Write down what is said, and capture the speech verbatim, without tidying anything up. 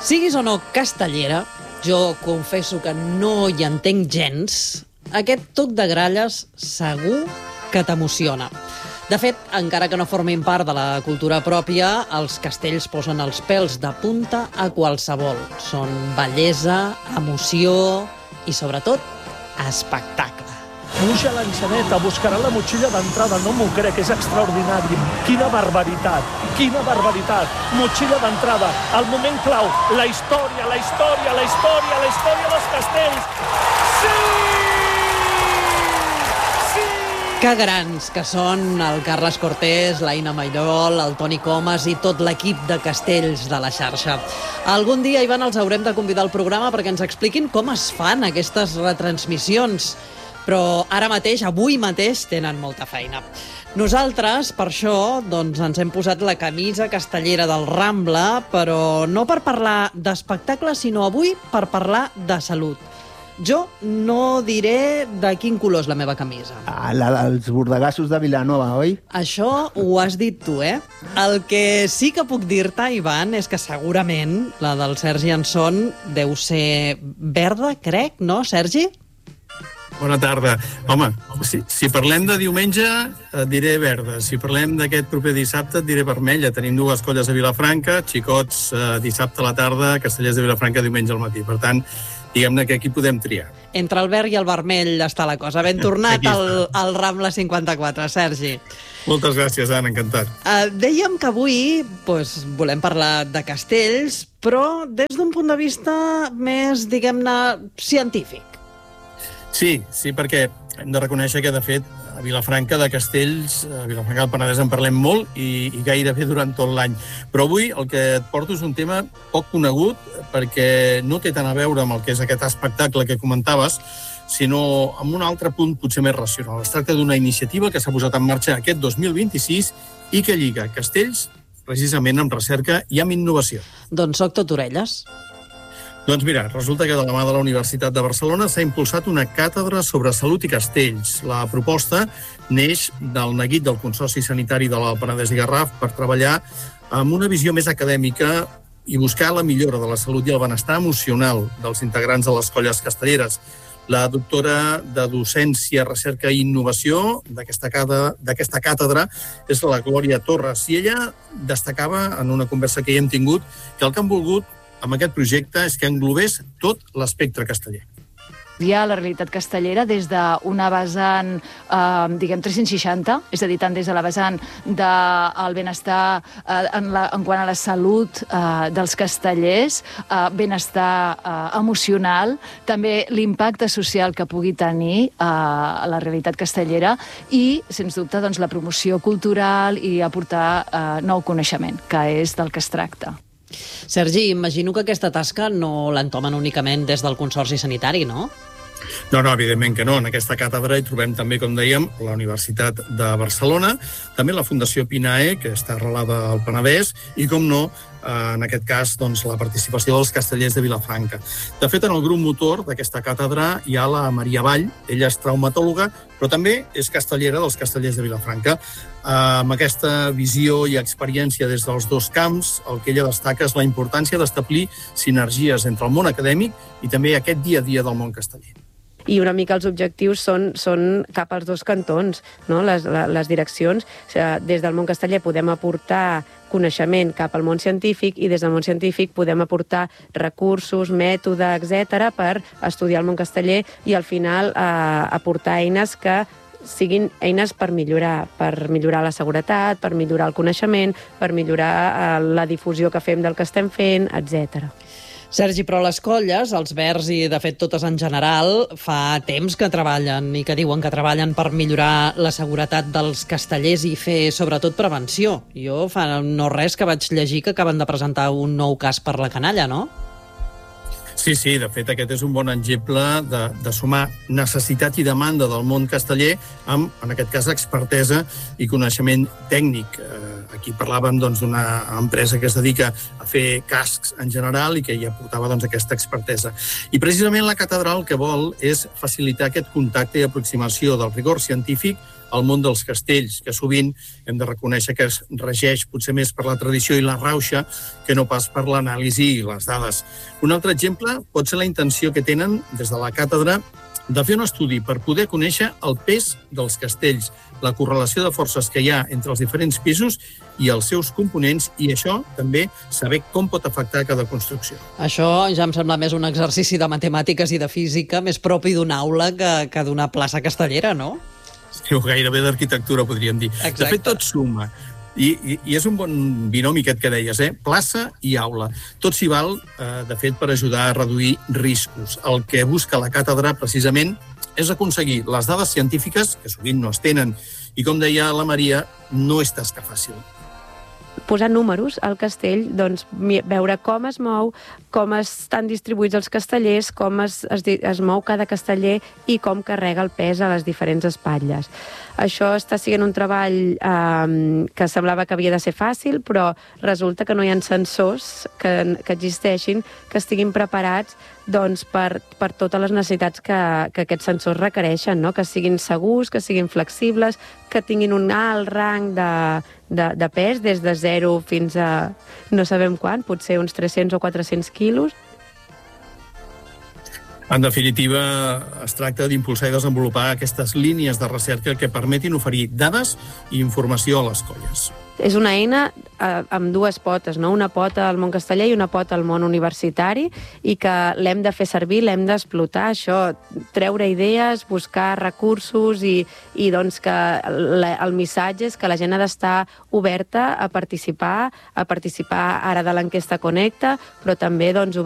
Siguis o no castellera, jo confesso que no hi entenc gens, aquest toc de gralles segur que t'emociona. De fet, encara que no formin part de la cultura pròpia, els castells posen els pèls de punta a qualsevol. Són bellesa, emoció i, sobretot, espectacle. Puja a l'enxaneta, buscarà la motxilla d'entrada, no m'ho crec, és extraordinari. Quina barbaritat, quina barbaritat. Motxilla d'entrada, el moment clau, la història, la història, la història, la història dels castells. Sí! Sí! Que grans que són el Carles Cortés, l'Aina Mairol, el Toni Comas i tot l'equip de castells de la xarxa. Algun dia, Ivan, els haurem de convidar al programa perquè ens expliquin com es fan aquestes retransmissions. Però ara mateix, avui mateix, tenen molta feina. Nosaltres, per això, doncs, ens hem posat la camisa castellera del Rambla, però no per parlar d'espectacle, sinó avui per parlar de salut. Jo no diré de quin color és la meva camisa. Ah, la dels bordegassos de Vilanova, oi? Això ho has dit tu, eh? El que sí que puc dir-te, Ivan, és que segurament la del Sergi Anson deu ser verda, crec, no, Sergi? Bona tarda. Home, si, si parlem de diumenge, et diré verda. Si parlem d'aquest proper dissabte, et diré vermella. Tenim dues colles a Vilafranca, xicots eh, dissabte a la tarda, castellers de Vilafranca diumenge al matí. Per tant, diguem-ne que aquí podem triar. Entre el verd i el vermell està la cosa. Ben tornat al, al Rambla cinquanta-quatre, Sergi. Moltes gràcies, Anna, encantat. Uh, dèiem que avui pues, volem parlar de castells, però des d'un punt de vista més, diguem-ne, científic. Sí, sí, perquè hem de reconèixer que, de fet, a Vilafranca de castells, a Vilafranca del Penedès en parlem molt i, i gairebé durant tot l'any. Però avui el que et porto és un tema poc conegut perquè no té tant a veure amb el que és aquest espectacle que comentaves, sinó amb un altre punt potser més racional. Es tracta d'una iniciativa que s'ha posat en marxa aquest dos mil vint-i-sis i que lliga castells precisament amb recerca i amb innovació. Doncs soc tot orelles. Doncs mira, resulta que de la mà de la Universitat de Barcelona s'ha impulsat una càtedra sobre salut i castells. La proposta neix del neguit del Consorci Sanitari de l'Alt Penedès i Garraf per treballar amb una visió més acadèmica i buscar la millora de la salut i el benestar emocional dels integrants de les colles castelleres. La doctora de Docència, Recerca i Innovació d'aquesta càtedra és la Glòria Torres i ella destacava en una conversa que hi hem tingut que el que han volgut amb aquest projecte és que englobés tot l'espectre casteller. Hi ha la realitat castellera des d'una vessant, eh, diguem, tres-cents seixanta, és a dir, tant des de la vessant del benestar eh, en, la, en quant a la salut eh, dels castellers, eh, benestar eh, emocional, també l'impacte social que pugui tenir eh, a la realitat castellera i, sens dubte, doncs, la promoció cultural i aportar eh, nou coneixement, que és del que es tracta. Sergi, imagino que aquesta tasca no l'entomen únicament des del Consorci Sanitari, no? No, no, evidentment que no. En aquesta càtedra hi trobem també, com dèiem, la Universitat de Barcelona, també la Fundació Pinae, que està arrelada al Penedès, i, com no, en aquest cas, doncs, la participació dels castellers de Vilafranca. De fet, en el grup motor d'aquesta càtedra hi ha la Maria Vall, ella és traumatòloga, però també és castellera dels castellers de Vilafranca. Amb aquesta visió i experiència des dels dos camps, el que ella destaca és la importància d'establir sinergies entre el món acadèmic i també aquest dia a dia del món casteller. I una mica els objectius són, són cap als dos cantons, no? les, les direccions. O sigui, des del món casteller podem aportar coneixement cap al món científic i des del món científic podem aportar recursos, mètode, etcètera per estudiar el món casteller i al final eh, aportar eines que siguin eines per millorar, per millorar la seguretat, per millorar el coneixement, per millorar eh, la difusió que fem del que estem fent, etcètera. Sergi, però les colles, els verds i, de fet, totes en general, fa temps que treballen i que diuen que treballen per millorar la seguretat dels castellers i fer, sobretot, prevenció. Jo fa no res que vaig llegir que acaben de presentar un nou cas per la canalla, no? Sí, sí, de fet aquest és un bon exemple de, de sumar necessitat i demanda del món casteller amb, en aquest cas, expertesa i coneixement tècnic. Aquí parlàvem doncs, d'una empresa que es dedica a fer cascs en general i que ja portava doncs, aquesta expertesa. I precisament la catedral el que vol és facilitar aquest contacte i aproximació del rigor científic al món dels castells, que sovint hem de reconèixer que es regeix potser més per la tradició i la rauxa que no pas per l'anàlisi i les dades. Un altre exemple pot ser la intenció que tenen des de la càtedra de fer un estudi per poder conèixer el pes dels castells, la correlació de forces que hi ha entre els diferents pisos i els seus components, i això també saber com pot afectar cada construcció. Això ja em sembla més un exercici de matemàtiques i de física, més propi d'una aula que, que d'una plaça castellera, no? Sí, o gairebé d'arquitectura, podríem dir. Exacte. De fet, tot suma. I, i, I és un bon binomi aquest que deies, eh? Plaça i aula. Tot s'hi val, eh, de fet, per ajudar a reduir riscos. El que busca la càtedra, precisament, és aconseguir les dades científiques, que sovint no es tenen, i com deia la Maria, no és tasca fàcil. Posar números al castell, doncs, veure com es mou, com estan distribuïts els castellers, com es, es, es mou cada casteller i com carrega el pes a les diferents espatlles. Això està sent un treball eh, que semblava que havia de ser fàcil, però resulta que no hi ha sensors que, que existeixin, que estiguin preparats doncs, per, per totes les necessitats que, que aquests sensors requereixen, no? Que siguin segurs, que siguin flexibles, que tinguin un alt rang de, de, de pes, des de zero fins a no sabem quan, potser uns tres-cents o quatre-cents quilos. En definitiva, es tracta d'impulsar i desenvolupar aquestes línies de recerca que permetin oferir dades i informació a les colles. És una eina eh, amb dues potes, no? Una pota al món casteller i una pota al món universitari, i que l'hem de fer servir, l'hem d'explotar, això, treure idees, buscar recursos i, i doncs que la, el missatge és que la gent ha d'estar oberta a participar, a participar ara de l'enquesta Connecta, però també doncs,